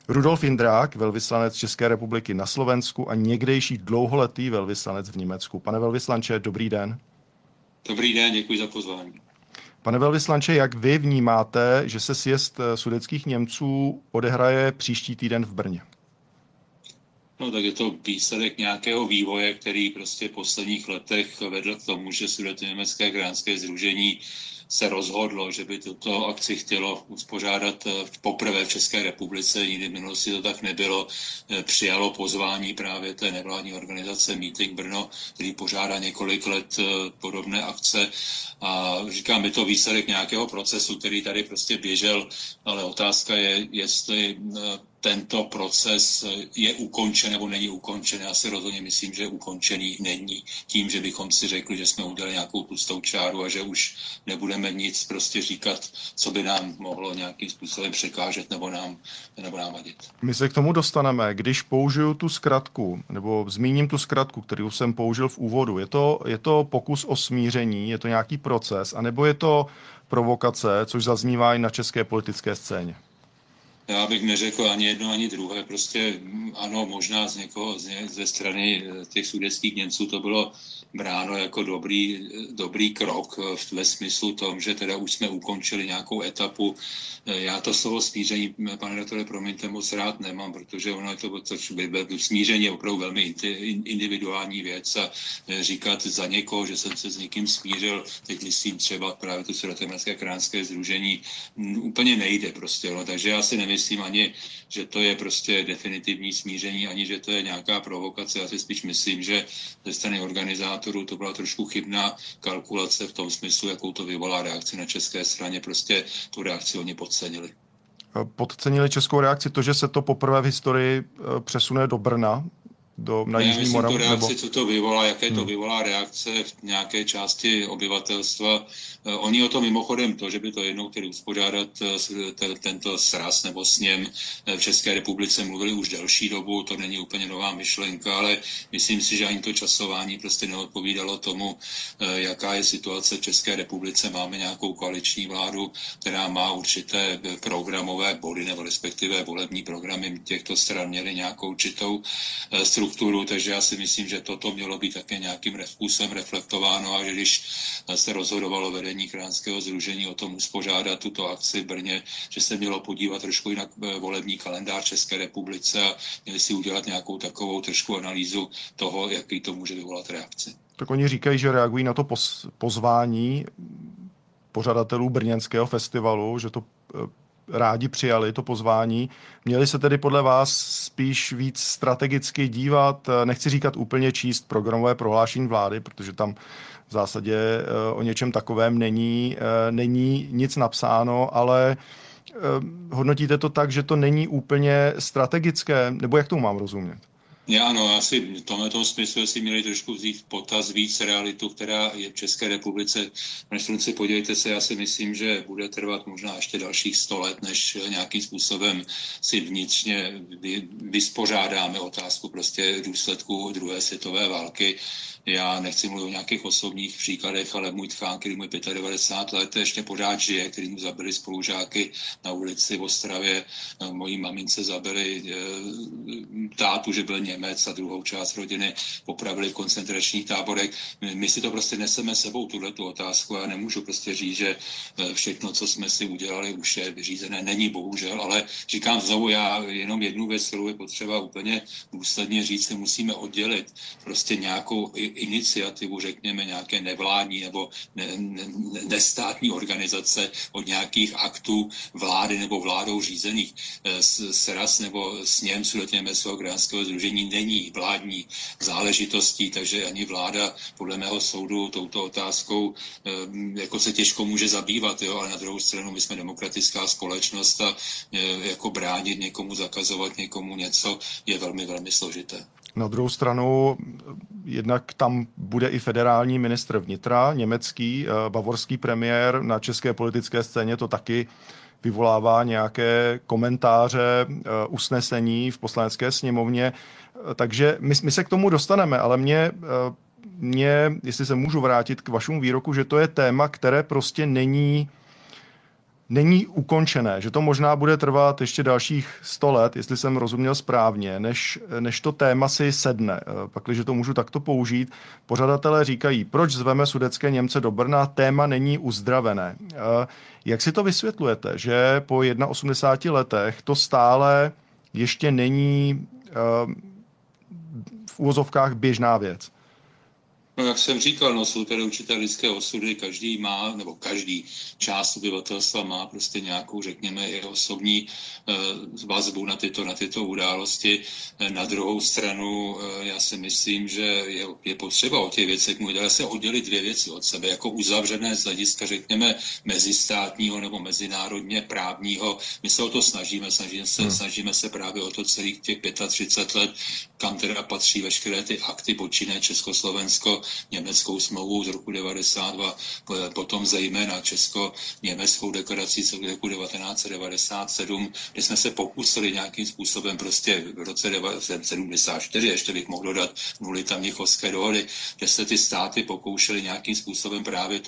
Rudolf Jindrák, velvyslanec České republiky na Slovensku a někdejší dlouholetý velvyslanec v Německu. Pane velvyslanče, dobrý den. Dobrý den, děkuji za pozvání. Pane velvyslanče, jak vy vnímáte, že se sjezd sudetských Němců odehraje příští týden v Brně? No tak je to výsledek nějakého vývoje, který prostě v posledních letech vedl k tomu, že Sudetoněmecké krajanské sdružení se rozhodlo, že by tuto akci chtělo uspořádat poprvé v České republice, nikdy v minulosti to tak nebylo, přijalo pozvání právě té nevládní organizace Meeting Brno, který pořádá několik let podobné akce. A říkám, je to výsledek nějakého procesu, který tady prostě běžel, ale otázka je, jestli tento proces je ukončen nebo není ukončen. Já si rozhodně myslím, že ukončený není tím, že bychom si řekli, že jsme udělali nějakou tlustou čáru a že už nebudeme nic prostě říkat, co by nám mohlo nějakým způsobem překážet nebo nám vadit. My se k tomu dostaneme. Když použiju tu zkratku, nebo zmíním tu zkratku, kterou jsem použil v úvodu, je to pokus o smíření, je to nějaký proces, anebo je to provokace, což zaznívá i na české politické scéně? Já bych neřekl ani jedno, ani druhé. Prostě ano, možná ze strany těch sudetských Němců to bylo bráno jako dobrý krok ve smyslu tom, že teda už jsme ukončili nějakou etapu. Já to slovo smíření, pane redaktore, promiňte, moc rád nemám, protože ono je to smíření je opravdu velmi individuální věc a říkat za někoho, že jsem se s někým smířil, teď myslím třeba právě to Sudetoněmecké krajanské sdružení, úplně nejde prostě. No. Takže já si nemyslím ani, že to je prostě definitivní smíření, ani že to je nějaká provokace. Já si spíš myslím, že ze strany organizátorů to byla trošku chybná kalkulace v tom smyslu, jakou to vyvolá reakci na české straně. Prostě tu reakci oni podcenili. Podcenili českou reakci to, že se to poprvé v historii přesune do Brna, na Jižní Moravu? Reakci, co to vyvolá, jaké to vyvolá reakce v nějaké části obyvatelstva. Oni o to mimochodem, to, že by to jednou chtěli uspořádat tento sraz nebo sněm v České republice, mluvili už delší dobu, to není úplně nová myšlenka, ale myslím si, že ani to časování prostě neodpovídalo tomu, jaká je situace v České republice. Máme nějakou koaliční vládu, která má určité programové body, nebo respektive volební programy těchto stran měly nějakou určitou strukturu, takže já si myslím, že toto mělo být také nějakým způsobem reflektováno a že když se rozhodovalo vedení krajanského sdružení o tom uspořádat tuto akci v Brně, že se mělo podívat trošku jinak volební kalendář České republice a měli si udělat nějakou takovou trošku analýzu toho, jaký to může vyvolat reakci. Tak oni říkají, že reagují na to pozvání pořadatelů brněnského festivalu, že to rádi přijali, to pozvání. Měli se tedy podle vás spíš víc strategicky dívat, nechci říkat úplně číst programové prohlášení vlády, protože tam v zásadě o něčem takovém není nic napsáno, ale hodnotíte to tak, že to není úplně strategické, nebo jak tomu mám rozumět? Ano, asi v tomto smyslu si měli trošku vzít v potaz víc realitu, která je v České republice. Si podívejte se, já si myslím, že bude trvat možná ještě dalších 100 let, než nějakým způsobem si vnitřně vyspořádáme otázku prostě důsledků druhé světové války. Já nechci mluvit o nějakých osobních příkladech, ale můj tchán, který mu 95 let, ještě pořád žije, který mu zabili spolužáky na ulici v Ostravě. Mojí mamince zabili tátu, že byl Němec, a druhou část rodiny popravili v koncentračních táborech. My si to prostě neseme sebou, tuhletu otázku. Já nemůžu prostě říct, že všechno, co jsme si udělali, už je vyřízené. Není bohužel, ale říkám znovu, já jenom jednu věc, kterou je potřeba úplně důsledně říct, musíme oddělit prostě nějakou iniciativu, řekněme, nějaké nevládní nebo nestátní organizace od nějakých aktů vlády nebo vládou řízených. Sraz nebo sněm Sudetoněmeckého krajanského sdružení není vládní záležitostí, takže ani vláda podle mého soudu touto otázkou jako se těžko může zabývat, jo? Ale na druhou stranu my jsme demokratická společnost a jako bránit někomu, zakazovat někomu něco je velmi, velmi složité. Na druhou stranu, jednak tam bude i federální ministr vnitra, německý, bavorský premiér. Na české politické scéně to taky vyvolává nějaké komentáře, usnesení v poslanecké sněmovně. Takže my se k tomu dostaneme, ale mě, jestli se můžu vrátit k vašemu výroku, že to je téma, které prostě není není ukončené, že to možná bude trvat ještě dalších 100 let, jestli jsem rozuměl správně, než to téma si sedne. Pakliže to můžu takto použít, pořadatelé říkají, proč zveme sudetské Němce do Brna, téma není uzdravené. Jak si to vysvětlujete, že po 81 letech to stále ještě není v úvozovkách běžná věc? No, jak jsem říkal, no, jsou tady určité lidské osudy, každý má, nebo každý část obyvatelstva má prostě nějakou, řekněme, i osobní vazbu na tyto události. Na druhou stranu, já si myslím, že je potřeba o těch věcech mluvit, ale se oddělit dvě věci od sebe, jako uzavřené z hlediska, řekněme, mezistátního nebo mezinárodně právního. My se o to snažíme se právě o to celých těch 35 let, kam teda patří veškeré ty akty počínaje Československo, německou smlouvu z roku 92, potom zejména česko-německou deklarací z roku 1997, kde jsme se pokusili nějakým způsobem prostě v roce 1974, ještě bych mohl dodat kvůli tam Mnichovské dohody, kde se ty státy pokoušely nějakým způsobem právě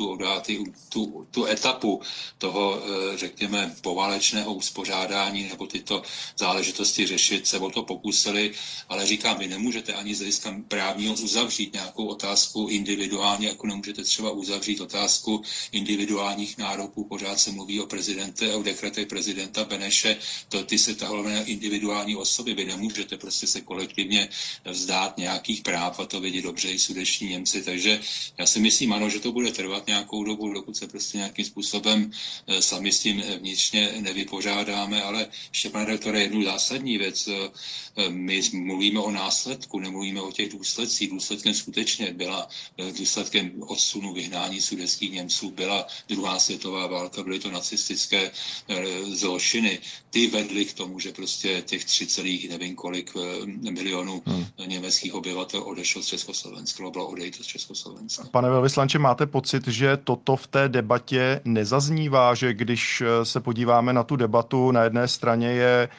tu etapu toho, řekněme, poválečného uspořádání nebo tyto záležitosti řešit, se o to pokusili, ale říkám, vy nemůžete ani z hlediska právního uzavřít nějakou otázku individuálně, jako nemůžete třeba uzavřít otázku individuálních nároků. Pořád se mluví o dekretech prezidenta Beneše, ty se tahle na individuální osoby. Vy nemůžete prostě se kolektivně vzdát nějakých práv a to vědí dobře i sudeční Němci. Takže já si myslím, ano, že to bude trvat nějakou dobu, dokud se prostě nějakým způsobem sami s tím vnitřně nevypořádáme, ale ještě, pane redaktore, jednu zásadní věc. My mluvíme o následku, nemluvíme o těch důsledcích. Důsledkem skutečně důsledkem odsunu vyhnání sudetských Němců byla druhá světová válka, byly to nacistické zločiny. Ty vedly k tomu, že prostě těch 3, nevím kolik milionů německých obyvatel odešlo z Československa, bylo odejít z Československa. Pane velvyslanče, máte pocit, že toto v té debatě nezaznívá, že když se podíváme na tu debatu, na jedné straně je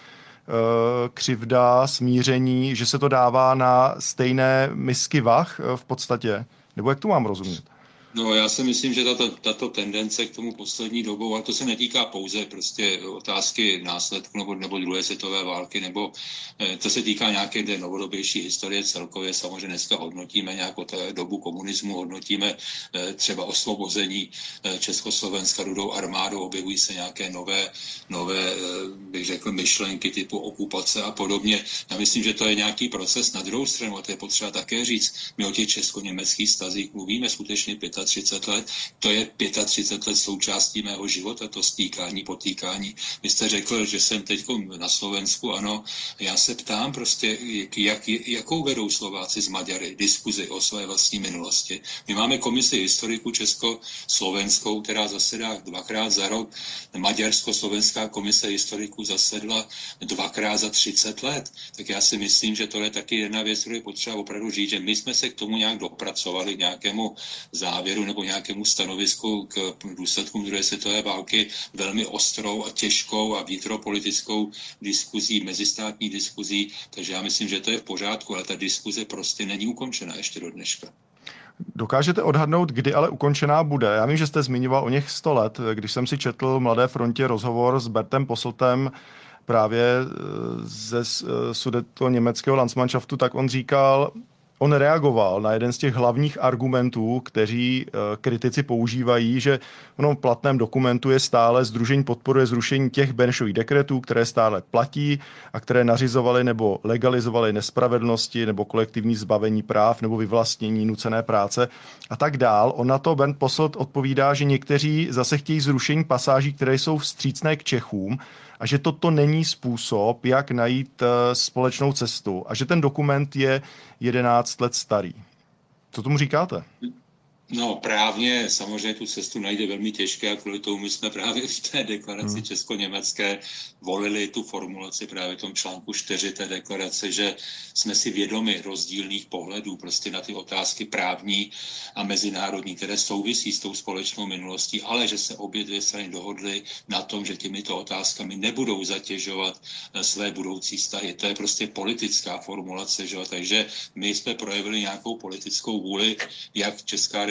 křivda, smíření, že se to dává na stejné misky vah v podstatě? Nebo jak to mám rozumět? No, já si myslím, že tato tendence k tomu poslední dobou, a to se netýká pouze prostě otázky následku nebo druhé světové války, nebo to se týká nějaké novodobější historie celkově. Samozřejmě dneska hodnotíme nějakou dobu komunismu, hodnotíme třeba osvobození Československa rudou armádou, objevují se nějaké nové, bych řekl, myšlenky typu okupace a podobně. Já myslím, že to je nějaký proces. Na druhou stranu, a to je potřeba také říct, my o těch česko-německých vztazích mluvíme skutečně 35 let, to je 35 let součástí mého života, to stýkání, potýkání. Vy jste řekl, že jsem teď na Slovensku, ano, já se ptám prostě, jakou vedou Slováci z Maďary diskuzi o své vlastní minulosti. My máme komisi historiků československou, která zasedá 2krát za rok, Maďarsko-slovenská komise historiků zasedla 2krát za 30 let. Tak já si myslím, že to je taky jedna věc, kterou je potřeba opravdu říct, že my jsme se k tomu nějak dopracovali, k nějakému závěru nebo nějakému stanovisku k důsledkům druhé světové války velmi ostrou a těžkou a vnitropolitickou diskuzí, mezistátní diskuzí, takže já myslím, že to je v pořádku, ale ta diskuze prostě není ukončena ještě do dneška. Dokážete odhadnout, kdy ale ukončená bude? Já vím, že jste zmiňoval o něch 100 let. Když jsem si četl Mladé frontě rozhovor s Bertem Posseltem právě ze sudetoněmeckého Landsmannschaftu, tak on reagoval na jeden z těch hlavních argumentů, kteří kritici používají, že v platném dokumentu je stále Sdružení podporuje zrušení těch Benešových dekretů, které stále platí a které nařizovaly nebo legalizovaly nespravedlnosti nebo kolektivní zbavení práv nebo vyvlastnění, nucené práce a tak dál. On na to Bernd Posselt odpovídá, že někteří zase chtějí zrušení pasáží, které jsou vstřícné k Čechům, a že toto není způsob, jak najít společnou cestu a že ten dokument je 11 let starý. Co tomu říkáte? No právně samozřejmě tu cestu najde velmi těžké a kvůli tomu my jsme právě v té deklaraci česko-německé volili tu formulaci právě v tom článku 4 té deklarace, že jsme si vědomi rozdílných pohledů prostě na ty otázky právní a mezinárodní, které souvisí s tou společnou minulostí, ale že se obě dvě strany dohodly na tom, že těmito otázkami nebudou zatěžovat své budoucí vztahy. To je prostě politická formulace, že? Takže my jsme projevili nějakou politickou vůli, jak Česká republika,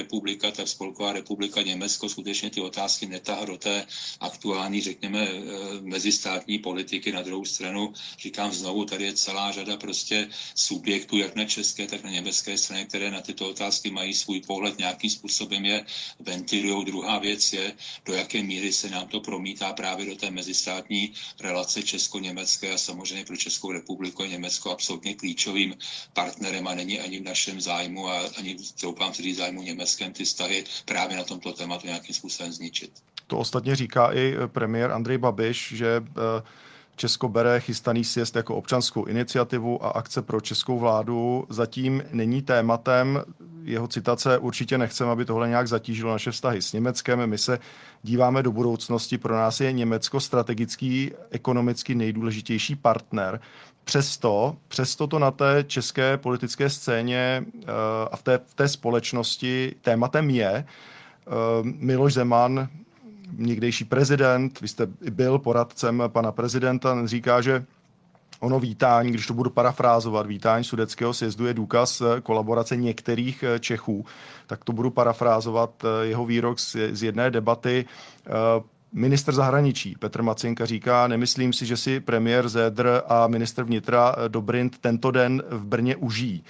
republika, tak Spolková republika Německo skutečně ty otázky netahá do té aktuální, řekněme, mezistátní politiky. Na druhou stranu, říkám znovu, tady je celá řada prostě subjektů, jak na české, tak na německé straně, které na tyto otázky mají svůj pohled, nějakým způsobem je ventilujou. Druhá věc je, do jaké míry se nám to promítá právě do té mezistátní relace česko-německé a samozřejmě pro Českou republiku je Německo absolutně klíčovým partnerem a není ani v našem zájmu a ani troufám si říct zájmu německém ty vztahy právě na tomto tématu nějakým způsobem zničit. To ostatně říká i premiér Andrej Babiš, že Česko bere chystaný sjezd jako občanskou iniciativu a akce pro českou vládu zatím není tématem. Jeho citace: určitě nechceme, aby tohle nějak zatížilo naše vztahy s Německem. My se díváme do budoucnosti. Pro nás je Německo strategický, ekonomicky nejdůležitější partner. Přesto to na té české politické scéně a v té společnosti tématem je. Miloš Zeman, někdejší prezident, vy jste byl poradcem pana prezidenta, říká, že ono vítání, když to budu parafrázovat, vítání sudetského sjezdu je důkaz kolaborace některých Čechů, tak to budu parafrázovat jeho výrok z jedné debaty. Ministr zahraničí Petr Macinka říká: nemyslím si, že si premiér Zedr a ministr vnitra Dobrindt tento den v Brně užijí.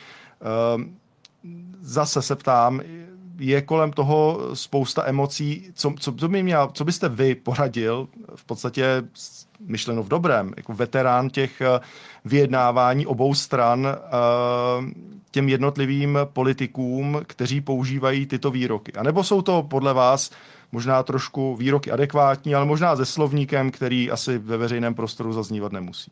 Zase se ptám, je kolem toho spousta emocí. Co byste vy poradil, v podstatě myšleno v dobrém, jako veterán těch vyjednávání obou stran, těm jednotlivým politikům, kteří používají tyto výroky? A nebo jsou to podle vás možná trošku výroky adekvátní, ale možná se slovníkem, který asi ve veřejném prostoru zaznívat nemusí?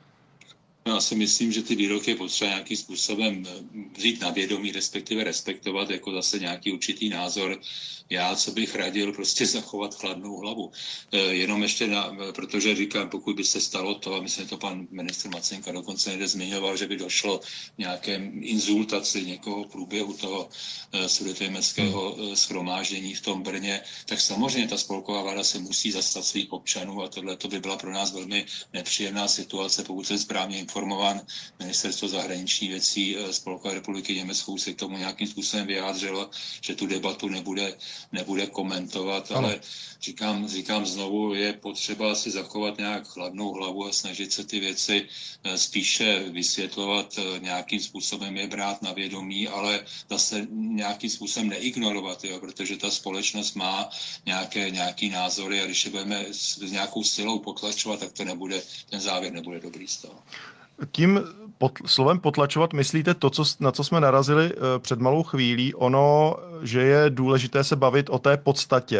Já si myslím, že ty výroky je potřeba nějakým způsobem vzít na vědomí, respektive respektovat jako zase nějaký určitý názor. Já, co bych radil, prostě zachovat chladnou hlavu. Jenom ještě, protože říkám, pokud by se stalo to, a myslím, že to pan ministr Macinka dokonce někde zmiňoval, že by došlo nějaké inzultaci někoho v průběhu toho sudetoněmeckého shromáždění v tom Brně, tak samozřejmě ta spolková vláda se musí zastat svých občanů a tohle to by byla pro nás velmi nepříjemná situace, pokud jsem správně informován. Ministerstvo zahraničních věcí Spolkové republiky Německou se k tomu nějakým způsobem vyjádřilo, že tu debatu nebude komentovat, ale říkám znovu, je potřeba si zachovat nějak chladnou hlavu a snažit se ty věci spíše vysvětlovat, nějakým způsobem je brát na vědomí, ale zase nějakým způsobem neignorovat, jo, protože ta společnost má nějaký názory a když je budeme s nějakou silou potlačovat, tak ten závěr nebude dobrý z toho. Tím slovem potlačovat myslíte to, na co jsme narazili před malou chvílí, že je důležité se bavit o té podstatě,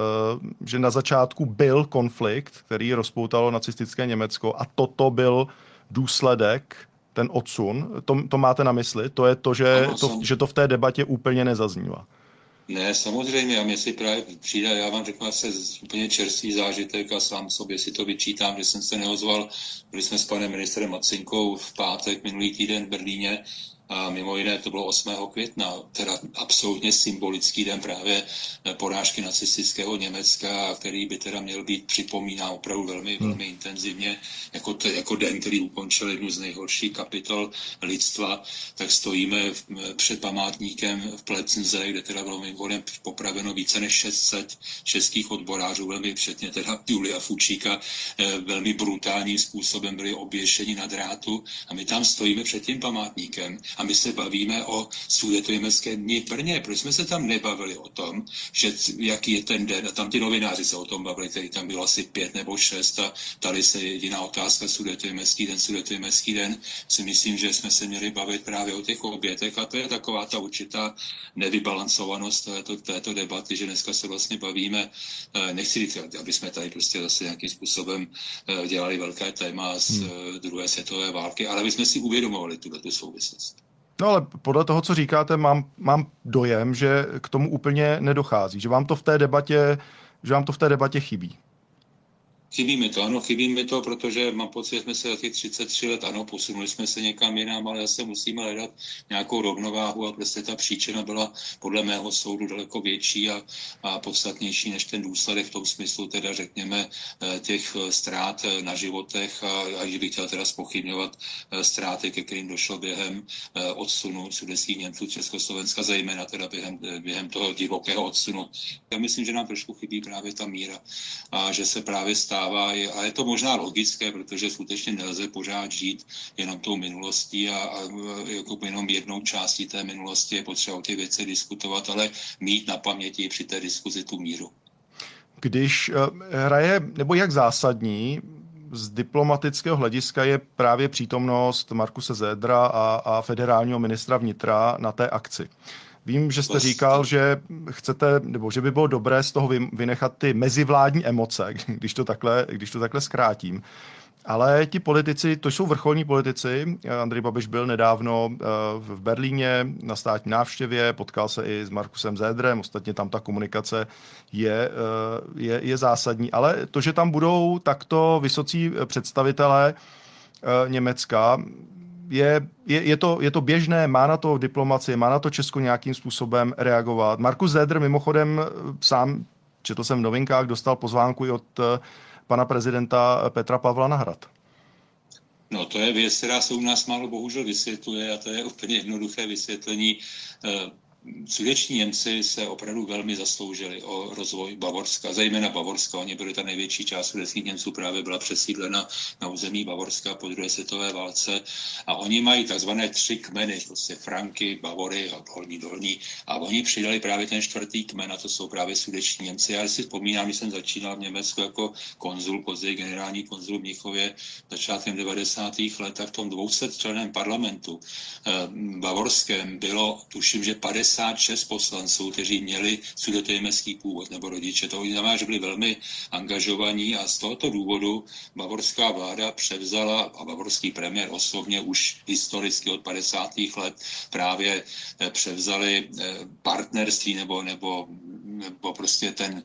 že na začátku byl konflikt, který rozpoutalo nacistické Německo a toto byl důsledek, ten odsun. To máte na mysli? To je to, že to v té debatě úplně nezaznívá. Ne, samozřejmě, a mě si právě přijde, já vám řeknu asi úplně čerstvý zážitek a sám sobě si to vyčítám, že jsem se neozval. Byli jsme s panem ministrem Macinkou v pátek minulý týden v Berlíně a mimo jiné to bylo 8. května, teda absolutně symbolický den právě porážky nacistického Německa, který by teda měl být připomínán opravdu velmi, velmi intenzivně jako den, který ukončil jednu z nejhorších kapitol lidstva, tak stojíme před památníkem v Plecenze, kde teda bylo mimochodem popraveno více než 600 českých odborářů, velmi předně teda Julia Fučíka, velmi brutálním způsobem byli oběšeni na drátu a my tam stojíme před tím památníkem a my se bavíme o sudetoněmeckém dni v Brně. Proč jsme se tam nebavili o tom, že jaký je ten den? A tam ty novináři se o tom bavili, který tam bylo asi 5 nebo 6 a tady se jediná otázka sudetoněmecký den. Si myslím, že jsme se měli bavit právě o těch obětech a to je taková ta určitá nevybalancovanost této debaty, že dneska se vlastně bavíme, nechci říct, aby jsme tady prostě zase nějakým způsobem dělali velké téma z druhé světové války, ale aby jsme si uvědomovali tuto souvislost. No ale podle toho, co říkáte, mám dojem, že k tomu úplně nedochází, že vám to v té debatě chybí. Chybí mi to, protože mám pocit, že jsme se za těch 33 let, ano, posunuli jsme se někam jinam, ale zase musíme hledat nějakou rovnováhu a prostě ta příčina byla podle mého soudu daleko větší a podstatnější než ten důsledek v tom smyslu, teda řekněme, těch ztrát na životech a že bych chtěl teda zpochybňovat ztráty, ke kterým došlo během odsunu sudetských Němců Československa, zejména teda během toho divokého odsunu. Já myslím, že nám trošku chybí právě ta míra a že se právě stává, a je to možná logické, protože skutečně nelze pořád žít jenom tou minulostí a jako jenom jednou částí té minulosti je potřeba o těch věcech diskutovat, ale mít na paměti při té diskuzi tu míru. Když hraje, nebo jak zásadní z diplomatického hlediska je právě přítomnost Markuse Södera a federálního ministra vnitra na té akci. Vím, že jste říkal, že chcete, nebo že by bylo dobré z toho vynechat ty mezivládní emoce, když to takhle zkrátím. Ale ti politici, to jsou vrcholní politici. Andrej Babiš byl nedávno v Berlíně na státní návštěvě, potkal se i s Markusem Söderem, ostatně tam ta komunikace je zásadní. Ale to, že tam budou takto vysocí představitelé Německa, je to běžné, má na to diplomacie, má na to Česko nějakým způsobem reagovat. Markus Söder mimochodem sám, četl jsem v novinkách, dostal pozvánku i od pana prezidenta Petra Pavla na Hrad. No to je věc, která se u nás málo bohužel vysvětluje a to je úplně jednoduché vysvětlení. Sudeční Němci se opravdu velmi zasloužili o rozvoj Bavorska, zejména Bavorska. Oni byli ta největší část sudetských Němců právě byla přesídlena na území Bavorska po druhé světové válce a oni mají takzvané 3 kmeny, prostě Franky, Bavory a dolní a oni přidali právě ten 4. kmen a to jsou právě sudeční Němci. Já si vzpomínám, když jsem začínal v Německu jako konzul, později generální konzul v Mnichově začátkem 90. let, tak v tom 200členném parlamentu bavorském bylo, tuším, že 56 poslanců, kteří měli sudetoněmecký původ nebo rodiče. To znamená, že byli velmi angažovaní a z tohoto důvodu bavorská vláda převzala a bavorský premiér osobně už historicky od 50. let právě převzali partnerství nebo prostě ten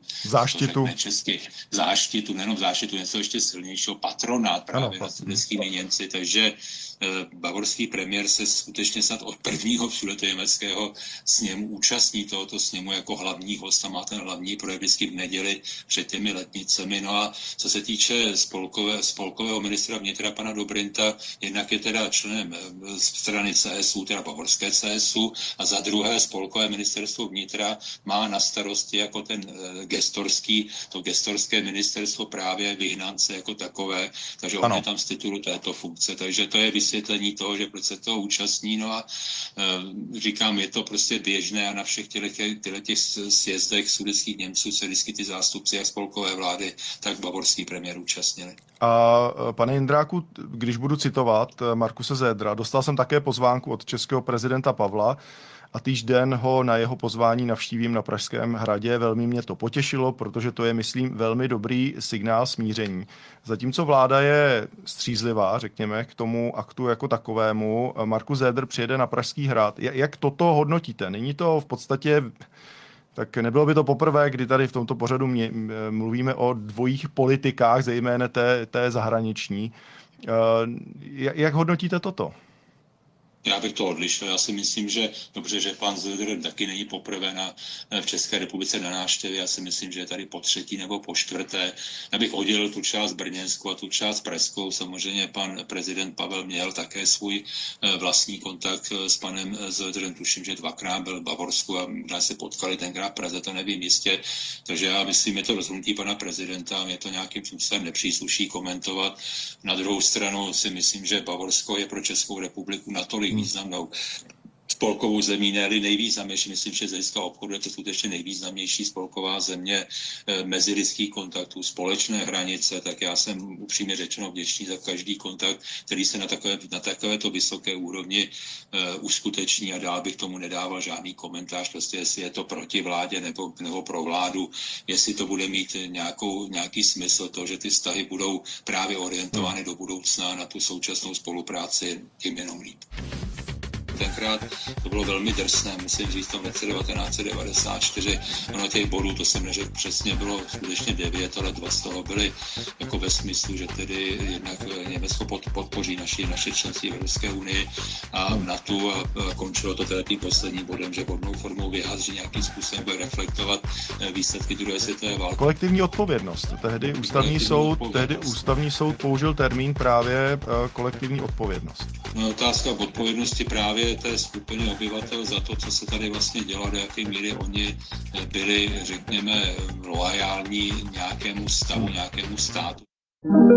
záštitu, nejenom záštitu, něco ještě silnějšího, patronát právě nad sudetskými Němci, takže bavorský premiér se skutečně snad od prvního sudetoněmeckého sněmu účastní tohoto sněmu jako hlavní host a má ten hlavní projev vždycky v neděli před těmi letnicemi. No a co se týče spolkového ministra vnitra pana Dobrinta, jednak je teda členem strany CSU, teda bavorské CSU, a za druhé spolkové ministerstvo vnitra má na starosti jako ten gestorské ministerstvo právě vyhnance jako takové, takže on je tam z titulu této funkce, takže to je vysvětlení toho, že proč se toho účastní, no a říkám, je to prostě běžné a na všech těch sjezdech sudetských Němců se vždycky ty zástupci jak spolkové vlády, tak bavorský premiér účastnili. A pane Jindráku, když budu citovat Markuse Södera, dostal jsem také pozvánku od českého prezidenta Pavla a týž den ho na jeho pozvání navštívím na Pražském hradě. Velmi mě to potěšilo, protože to je, myslím, velmi dobrý signál smíření. Zatímco vláda je střízlivá, řekněme, k tomu aktu jako takovému, Markus Söder přijede na Pražský hrad. Jak toto hodnotíte? Není to v podstatě... Tak nebylo by to poprvé, kdy tady v tomto pořadu mluvíme o dvojích politikách, zejména té zahraniční. Jak hodnotíte toto? Já bych to odlišil. Já si myslím, že dobře, že pan Söder taky není poprvé v České republice na návštěvě. Já si myslím, že je tady po 3. nebo po 4. Já bych oddělil tu část brněnskou a tu část pražskou. Samozřejmě pan prezident Pavel měl také svůj vlastní kontakt s panem Söderem. Tuším, že 2krát byl v Bavorsku a možná se potkali tenkrát v Praze, to nevím jistě. Takže já myslím, je to rozhodnutí pana prezidenta a mě to nějakým způsobem nepřísluší komentovat. Na druhou stranu si myslím, že Bavorsko je pro Českou republiku natolik významnou spolkovou zemí, ne-li nejvýznamnější. Myslím, že z hlediska obchodu je to skutečně nejvýznamnější spolková země mezilidských kontaktů, společné hranice, tak já jsem upřímně řečeno vděčný za každý kontakt, který se na takovéto vysoké úrovni uskuteční a dál bych tomu nedával žádný komentář, prostě jestli je to proti vládě nebo pro vládu, jestli to bude mít nějaký smysl, to, že ty vztahy budou právě orientovány do budoucna na tu současnou spolupráci, tím jenom líp. tenkrát to bylo velmi drsné, musím říct, v tom roce 1994. Ono těch bodů, to jsem neřekl přesně, bylo skutečně 9, ale 2 z toho byly jako ve smyslu, že tedy jednak Německo podpoří naše členství v Evropské unii a v NATO a končilo to teda tím posledním bodem, že vodnou formou vyjádří nějakým způsobem bude reflektovat výsledky druhé světové války. Kolektivní odpovědnost. Tehdy ústavní soud použil termín právě kolektivní odpovědnost. No, otázka odpovědnosti právě té skupiny obyvatel za to, co se tady vlastně dělo, do jaké míry oni byli, řekněme, loajální nějakému stavu, nějakému státu.